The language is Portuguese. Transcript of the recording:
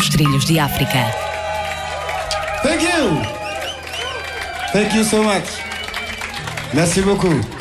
nos trilhos de África. Thank you. Thank you so much. Merci beaucoup.